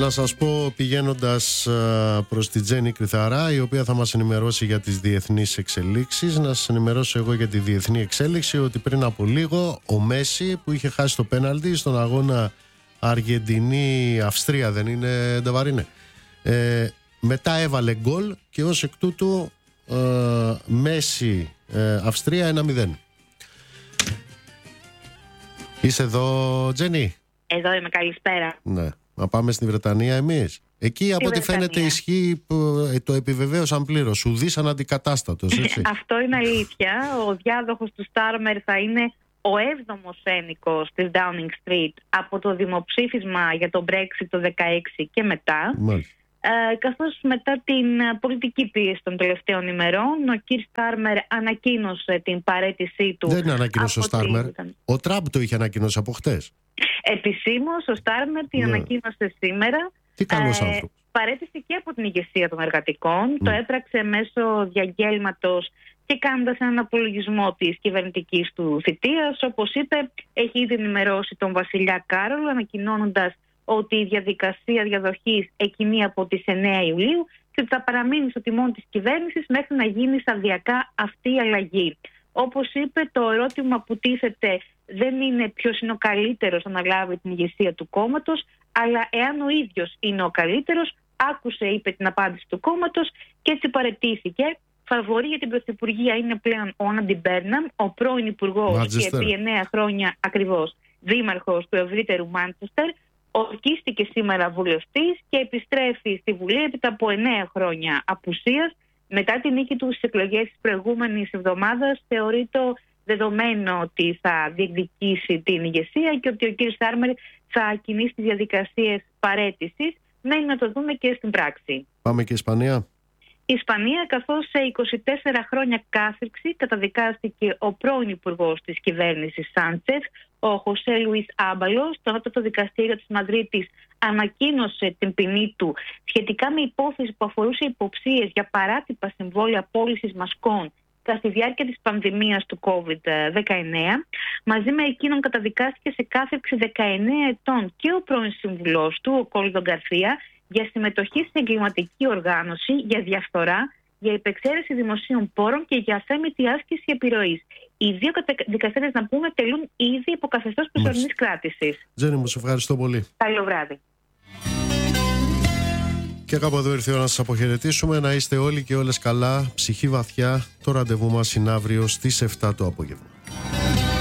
Να σας πω, πηγαίνοντας προς τη Τζέννη Κρυθαρά, η οποία θα μας ενημερώσει για τις διεθνείς εξελίξεις, να σας ενημερώσω εγώ για τη διεθνή εξέλιξη ότι πριν από λίγο ο Μέση, που είχε χάσει το πέναλτι στον αγώνα Αργεντινή-Αυστρία, δεν είναι, Νταβαρίνε, μετά έβαλε γκολ και ως εκ τούτου Μέση Αυστρία 1-0. Είσαι εδώ, Τζέννη? Εδώ είμαι, καλησπέρα. Ναι. Να πάμε στη Βρετανία εμείς. Εκεί από ό,τι φαίνεται ισχύει, το επιβεβαίωσαν πλήρως. Σουδής αναντικατάστατος, έτσι. Αυτό είναι αλήθεια. Ο διάδοχος του Στάρμερ θα είναι ο 7ος ένικος της Downing Street από το δημοψήφισμα για το Brexit το 2016 και μετά. Καθώς μετά την πολιτική πίεση των τελευταίων ημερών, ο κ. Στάρμερ ανακοίνωσε την παραίτησή του. Δεν ανακοίνωσε ο Στάρμερ. Ο Τραμπ το είχε ανακοίνώσει από χτες. Επισήμως ο Στάρμερ την ανακοίνωσε σήμερα. Τι καλός άνθρωπος. Παραίτησε και από την ηγεσία των εργατικών. Το έπραξε μέσω διαγγέλματος και κάνοντας έναν απολογισμό της κυβερνητικής του θητείας. Όπως είπε, έχει ήδη ενημερώσει τον βασιλιά Κάρολο, ανακοινώνοντας ότι η διαδικασία διαδοχής εκκινεί από τις 9 Ιουλίου και ότι θα παραμείνει στο τιμόνι της κυβέρνησης μέχρι να γίνει σταδιακά αυτή η αλλαγή. Όπως είπε, το ερώτημα που τίθεται δεν είναι ποιος είναι ο καλύτερος να αναλάβει την ηγεσία του κόμματος, αλλά εάν ο ίδιος είναι ο καλύτερος. Άκουσε, είπε, την απάντηση του κόμματος και έτσι παραιτήθηκε. Φαβορί για την πρωθυπουργία είναι πλέον ο Άντι Μπέρναμ, ο πρώην υπουργός και επί 9 χρόνια ακριβώς δήμαρχος του ευρύτερου Μάντσεστερ. Ορκίστηκε σήμερα βουλευτής και επιστρέφει στη Βουλή έπειτα από 9 χρόνια απουσίας. Μετά τη νίκη του στις εκλογές της προηγούμενης εβδομάδας, θεωρείται δεδομένο ότι θα διεκδικήσει την ηγεσία και ότι ο κ. Στάρμερ θα κινήσει τις διαδικασίες παραίτησης. Μένει να το δούμε και στην πράξη. Πάμε και Ισπανία. Η Ισπανία, καθώς σε 24 χρόνια κάθριξη καταδικάστηκε ο πρώην υπουργός της κυβέρνησης Σάντσεθ, ο Χωσέ Λουίς Άμπαλος. Το Ανώτατο Δικαστήριο της Μαδρίτης ανακοίνωσε την ποινή του σχετικά με υπόθεση που αφορούσε υποψίες για παράτυπα συμβόλαια πώλησης μασκών κατά τη διάρκεια της πανδημίας του COVID-19. Μαζί με εκείνον καταδικάστηκε σε κάθριξη 19 ετών και ο πρώην συμβουλός του, ο Κόλντο Γκαρθία, για συμμετοχή στην εγκληματική οργάνωση, για διαφθορά, για υπεξαίρεση δημοσίων πόρων και για αθέμητη άσκηση επιρροής. Οι δύο δικαστές, να πούμε, τελούν ήδη υπό καθεστώς προσωρινής κράτησης. Τζέννη μου, σε ευχαριστώ πολύ. Καλό βράδυ. Και κάπου εδώ ήρθε η ώρα να σας αποχαιρετήσουμε. Να είστε όλοι και όλες καλά, ψυχή βαθιά. Το ραντεβού μας είναι αύριο στις 7 το απόγευμα.